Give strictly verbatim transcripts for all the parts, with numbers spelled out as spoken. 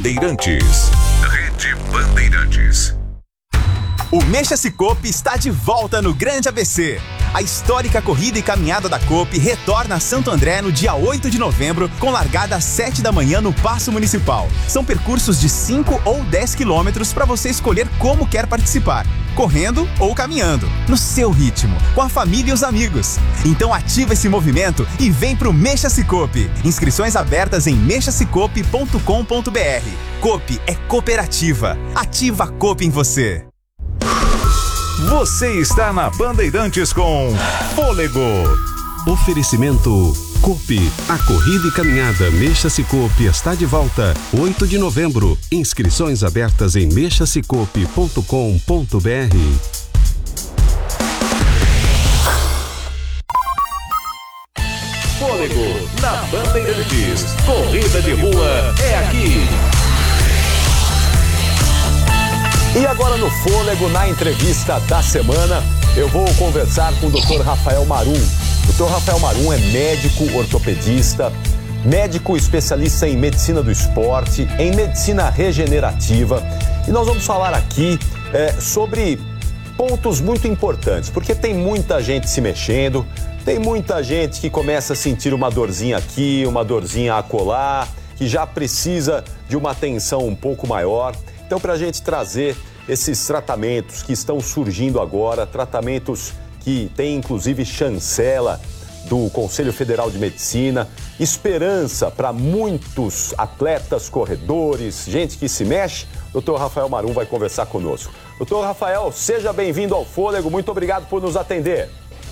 Bandeirantes. Rede Bandeirantes. O Mexa-se Coop está de volta no Grande A B C. A histórica corrida e caminhada da Coop retorna a Santo André no dia oito de novembro, com largada às sete da manhã no Paço Municipal. São percursos de cinco ou dez quilômetros para você escolher como quer participar, correndo ou caminhando, no seu ritmo, com a família e os amigos. Então ativa esse movimento e vem pro Mexa-se Coop. Inscrições abertas em mexa se coop ponto com ponto b r. Coop é cooperativa. Ativa a Coop em você. Você está na Bandeirantes com Fôlego. Oferecimento Coop. A corrida e caminhada Mexa-se Coop está de volta. oito de novembro. Inscrições abertas em mexa se coop ponto com ponto b r. Fôlego na Bandeirantes. Corrida de rua é aqui. E agora no Fôlego, na entrevista da semana, eu vou conversar com o doutor Rafael Marum. O doutor Rafael Marum é médico ortopedista, médico especialista em medicina do esporte, em medicina regenerativa. E nós vamos falar aqui é, sobre pontos muito importantes, porque tem muita gente se mexendo, tem muita gente que começa a sentir uma dorzinha aqui, uma dorzinha acolá, que já precisa de uma atenção um pouco maior. Então, para a gente trazer esses tratamentos que estão surgindo agora, tratamentos que têm inclusive chancela do Conselho Federal de Medicina, esperança para muitos atletas, corredores, gente que se mexe, o doutor Rafael Marum vai conversar conosco. doutor Rafael, seja bem-vindo ao Fôlego, muito obrigado por nos atender.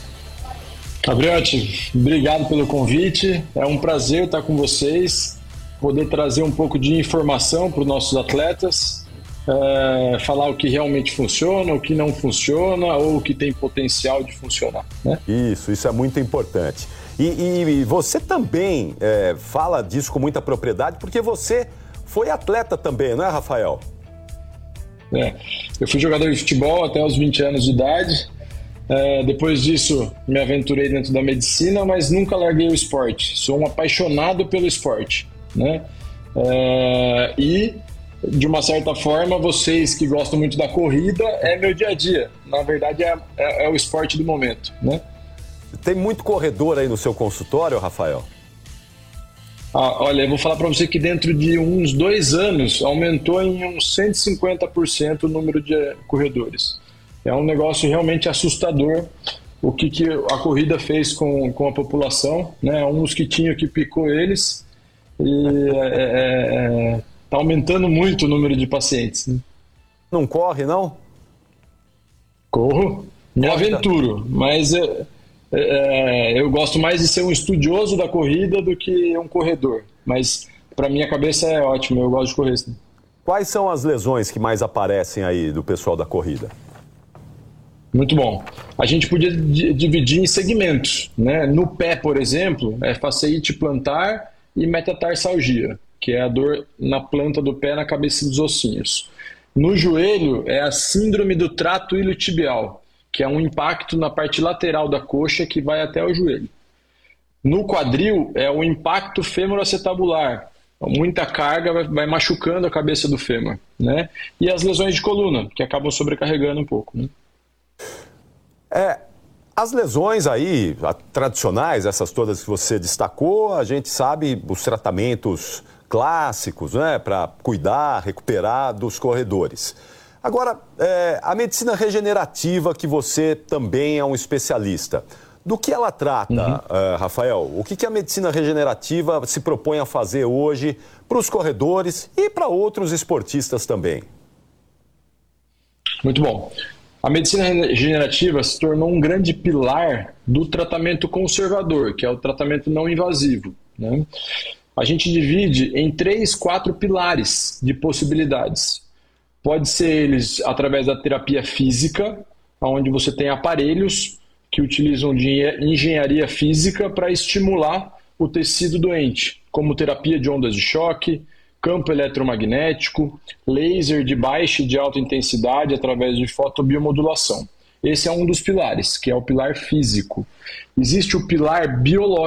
Gabriotti, obrigado pelo convite, é um prazer estar com vocês, poder trazer um pouco de informação para os nossos atletas, é, falar o que realmente funciona, o que não funciona ou o que tem potencial de funcionar, né? Isso, isso é muito importante. E, e você também é, fala disso com muita propriedade, porque você foi atleta também, não é, Rafael? É, eu fui jogador de futebol até os vinte anos de idade, é, depois disso me aventurei dentro da medicina, mas nunca larguei o esporte, sou um apaixonado pelo esporte, né? É, e de uma certa forma vocês que gostam muito da corrida é meu dia a dia, na verdade é, é, é o esporte do momento, né? Tem muito corredor aí no seu consultório, Rafael? Ah, olha, eu vou falar para você que dentro de uns dois anos aumentou em uns cento e cinquenta por cento o número de corredores. É um negócio realmente assustador o que, que a corrida fez com, com a população, né? Um mosquitinho que picou eles e é, é, tá aumentando muito o número de pacientes, né? Não corre, não? Corro, me aventuro, mas é, é, eu gosto mais de ser um estudioso da corrida do que um corredor. Mas para minha cabeça é ótimo, eu gosto de correr. Sim. Quais são as lesões que mais aparecem aí do pessoal da corrida? Muito bom. A gente podia dividir em segmentos, né? No pé, por exemplo, é faceite plantar e metatarsalgia, que é a dor na planta do pé, na cabeça dos ossinhos. No joelho é a síndrome do trato iliotibial, que é um impacto na parte lateral da coxa que vai até o joelho. No quadril é o impacto femoroacetabular, muita carga vai, vai machucando a cabeça do fêmur, né? E as lesões de coluna, que acabam sobrecarregando um pouco, né? É, as lesões aí, tradicionais, essas todas que você destacou, a gente sabe os tratamentos clássicos, né, para cuidar, recuperar dos corredores. Agora, é, a medicina regenerativa, que você também é um especialista, do que ela trata, uhum. uh, Rafael? O que, que a medicina regenerativa se propõe a fazer hoje para os corredores e para outros esportistas também? Muito bom. A medicina regenerativa se tornou um grande pilar do tratamento conservador, que é o tratamento não invasivo, né? A gente divide em três, quatro pilares de possibilidades. Pode ser eles através da terapia física, onde você tem aparelhos que utilizam de engenharia física para estimular o tecido doente, como terapia de ondas de choque, campo eletromagnético, laser de baixa e de alta intensidade através de fotobiomodulação. Esse é um dos pilares, que é o pilar físico. Existe o pilar biológico,